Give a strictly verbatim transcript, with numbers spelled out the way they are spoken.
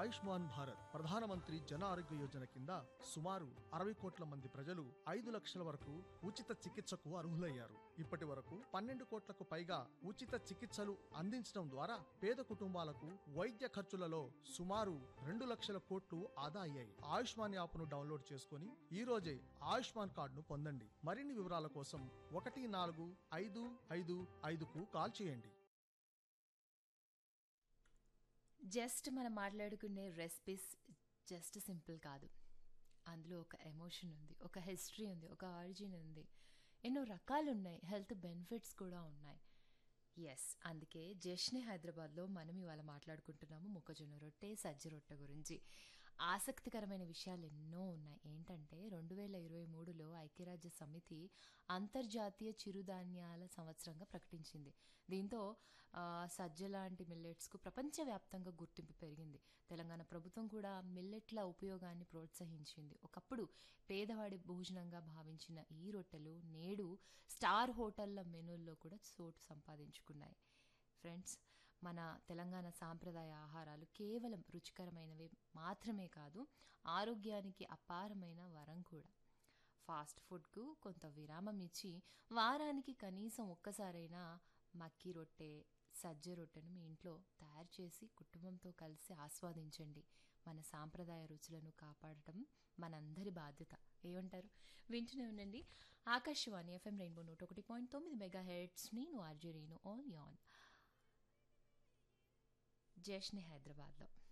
ఆయుష్మాన్ భారత్ ప్రధానమంత్రి జన ఆరోగ్య యోజన కింద సుమారు అరవై కోట్ల మంది ప్రజలు ఐదు లక్షల వరకు ఉచిత చికిత్సకు అర్హులయ్యారు. ఇప్పటి వరకు పన్నెండు కోట్లకు పైగా ఉచిత చికిత్సలు అందించడం ద్వారా పేద కుటుంబాలకు వైద్య ఖర్చులలో సుమారు రెండు లక్షల కోట్లు ఆదా అయ్యాయి. ఆయుష్మాన్ యాప్ను డౌన్లోడ్ చేసుకుని ఈ రోజే ఆయుష్మాన్ కార్డును పొందండి. మరిన్ని వివరాల కోసం ఒకటి నాలుగు ఐదు ఐదు ఐదుకు కాల్ చేయండి. జస్ట్ మనం మాట్లాడుకునే రెసిపీస్ జస్ట్ సింపుల్ కాదు. అందులో ఒక ఎమోషన్ ఉంది, ఒక హిస్టరీ ఉంది, ఒక ఆరిజిన్ ఉంది, ఎన్నో రకాలు ఉన్నాయి, హెల్త్ బెనిఫిట్స్ కూడా ఉన్నాయి. ఎస్, అందుకే జష్నే హైదరాబాద్లో మనం ఇవాళ మాట్లాడుకుంటున్నాము మొక్కజొన్న రొట్టె, సజ్జ రొట్టె గురించి. ఆసక్తికరమైన విషయాలు ఎన్నో ఉన్నాయి. ఏంటంటే రెండు వేల ఇరవై మూడులో ఐక్యరాజ్య సమితి అంతర్జాతీయ చిరుధాన్యాల సంవత్సరంగా ప్రకటించింది. దీంతో సజ్జ లాంటి మిల్లెట్స్కు ప్రపంచవ్యాప్తంగా గుర్తింపు పెరిగింది. తెలంగాణ ప్రభుత్వం కూడా మిల్లెట్ల ఉపయోగాన్ని ప్రోత్సహించింది. ఒకప్పుడు పేదవాడి భోజనంగా భావించిన ఈ రొట్టెలు నేడు స్టార్ హోటళ్ల మెనూల్లో కూడా చోటు సంపాదించుకున్నాయి. ఫ్రెండ్స్, మన తెలంగాణ సాంప్రదాయ ఆహారాలు కేవలం రుచికరమైనవి మాత్రమే కాదు, ఆరోగ్యానికి అపారమైన వరం కూడా. ఫాస్ట్ ఫుడ్కు కొంత విరామం ఇచ్చి వారానికి కనీసం ఒక్కసారైనా మక్కి రొట్టె, సజ్జ రొట్టెను మీ ఇంట్లో తయారు చేసి కుటుంబంతో కలిసి ఆస్వాదించండి. మన సాంప్రదాయ రుచులను కాపాడటం మనందరి బాధ్యత. ఏమంటారు? వింటూనే ఉండండి ఆకాశవాణి ఎఫ్ఎం రెయిన్బో నూట ఒకటి పాయింట్ తొమ్మిది మెగా హెర్ట్జ్. నేను ఆర్జే రీను, ఆన్ యాన్ జష్నే హైదరాబాద్లో.